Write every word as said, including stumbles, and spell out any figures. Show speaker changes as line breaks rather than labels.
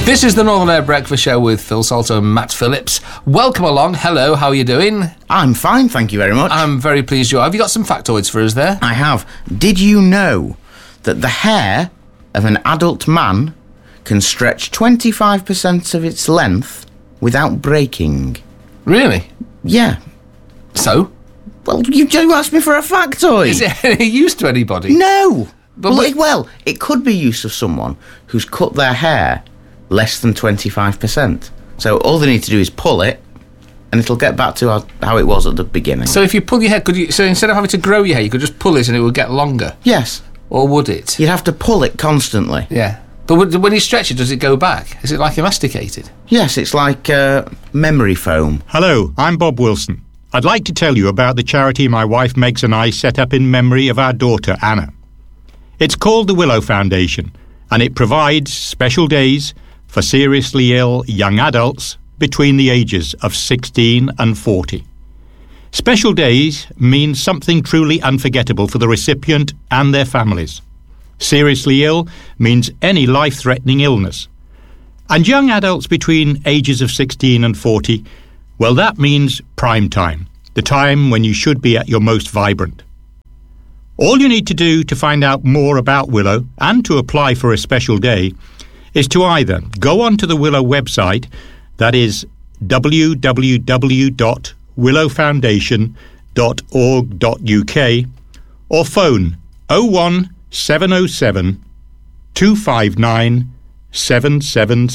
This is the Northern Air Breakfast Show with Phil Salter and Matt Phillips. Welcome along. Hello, how are you doing?
I'm fine, thank you very much.
I'm very pleased you are. Have you got some factoids for us there?
I have. Did you know that the hair of an adult man can stretch twenty-five percent of its length without breaking?
Really?
Yeah.
So?
Well, you, you asked me for a factoid.
Is it any use to anybody?
No.
But
well,
we-
it, well, it could be use of someone who's cut their hair less than twenty-five percent. So all they need to do is pull it, and it'll get back to how, how it was at the beginning.
So if you pull your hair, could you? So instead of having to grow your hair, you could just pull it and it would get longer?
Yes.
Or would it?
You'd have to pull it constantly.
Yeah. But would, when you stretch it, does it go back? Is it like emasticated?
Yes, it's like uh, memory foam.
Hello, I'm Bob Wilson. I'd like to tell you about the charity my wife Megs and I set up in memory of our daughter Anna. It's called the Willow Foundation, and it provides special days for seriously ill young adults between the ages of sixteen and forty. Special days mean something truly unforgettable for the recipient and their families. Seriously ill means any life-threatening illness. And young adults between ages of sixteen and forty, well, that means prime time, the time when you should be at your most vibrant. All you need to do to find out more about Willow and to apply for a special day is to either go onto the Willow website, that is w w w dot willow foundation dot org dot u k, or phone oh one seven oh seven, two five nine, seven seven